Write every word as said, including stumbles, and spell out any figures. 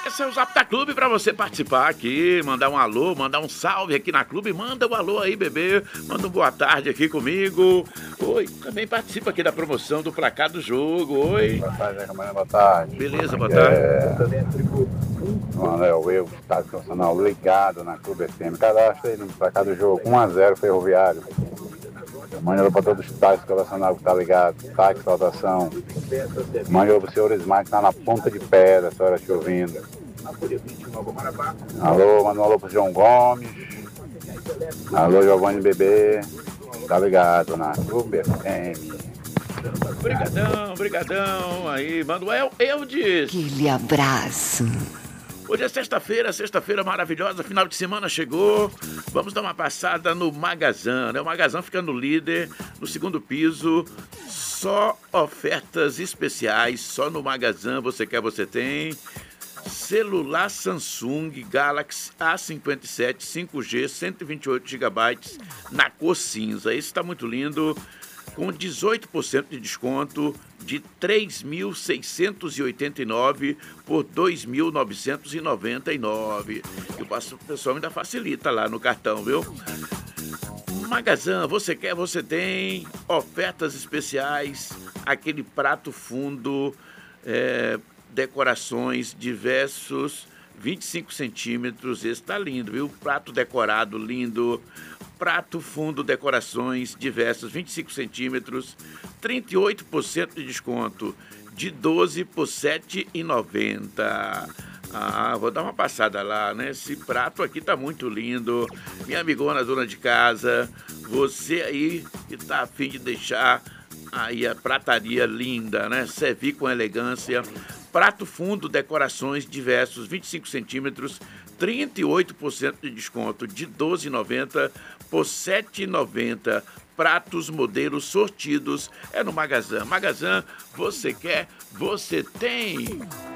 Esse é o Zap da Clube para você participar aqui, mandar um alô, mandar um salve aqui na Clube. Manda um alô aí, bebê. Manda um boa tarde aqui comigo. Oi, também participa aqui da promoção do placar do jogo. Oi. Boa tarde, Camarão, boa tarde. Beleza, boa tarde. É... Manuel, eu, tá profissional ligado na Clube F M. Cadastro aí no placar do jogo. um a zero Ferroviário. Manda para todos os táxis colecionáveis que tá ligado. Táxi, saudação. Manda para o senhor Ismael que tá na ponta de pedra, essa hora chovendo. Alô, manda um alô pro João Gomes. Alô, Giovanni Bebê. Tá ligado na Clube F M. Obrigadão, obrigadão. Aí, Manuel Eudes. Aquele abraço. Hoje é sexta-feira, sexta-feira maravilhosa, final de semana chegou. Vamos dar uma passada no Magazan, né? O Magazan fica no líder, no segundo piso. Só ofertas especiais, só no Magazan, você quer, você tem. Celular Samsung Galaxy A cinquenta e sete cinco G, cento e vinte e oito gigabytes, na cor cinza. Esse está muito lindo, com dezoito por cento de desconto, de três mil seiscentos e oitenta e nove reais por dois mil novecentos e noventa e nove reais. E o pessoal ainda facilita lá no cartão, viu? Magazan, você quer, você tem. Ofertas especiais, aquele prato fundo, é, decorações diversos, vinte e cinco centímetros, esse tá lindo, viu? Prato decorado, lindo. Prato fundo, decorações diversas, vinte e cinco centímetros, trinta e oito por cento de desconto, de doze por sete reais e noventa centavos. Ah, vou dar uma passada lá, né? Esse prato aqui tá muito lindo. Minha amigona, dona de casa, você aí que tá a fim de deixar aí a prataria linda, né? Servir com elegância. Prato fundo, decorações diversos, vinte e cinco centímetros, trinta e oito por cento de desconto, de doze reais e noventa centavos por sete reais e noventa centavos. Pratos, modelos sortidos, é no Magazan. Magazan, você quer, você tem.